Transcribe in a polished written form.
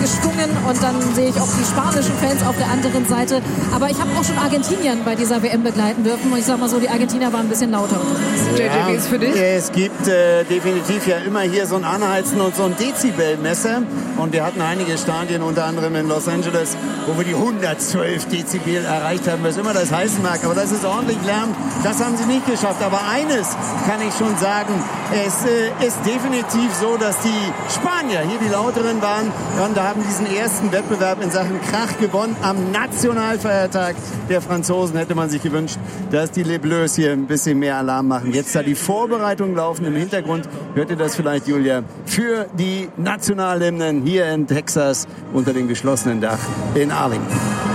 geschwungen und dann sehe ich auch die spanischen Fans auf der anderen Seite. Aber ich habe auch schon Argentinien bei dieser WM begleiten dürfen und ich sag mal so, die Argentinier waren ein bisschen lauter. JJ, wie ist für dich? Es gibt definitiv ja immer hier so ein Anheizen und so ein Dezibelmesser. Und wir hatten einige Stadien, unter anderem in Los Angeles, wo wir die 112 Dezibel erreicht haben, was immer das heißen mag. Aber das ist ordentlich Lärm. Das haben sie nicht geschafft. Aber eines kann ich schon sagen, es ist definitiv so, dass die Spanier hier die Lauteren waren und haben diesen ersten Wettbewerb in Sachen Krach gewonnen. Am Nationalfeiertag der Franzosen hätte man sich gewünscht, dass die Les Bleus hier ein bisschen mehr Alarm machen. Jetzt da die Vorbereitungen laufen im Hintergrund. Hört ihr das vielleicht, Julia? Für die Nationalhymnen hier in Texas unter dem geschlossenen Dach in Arlington.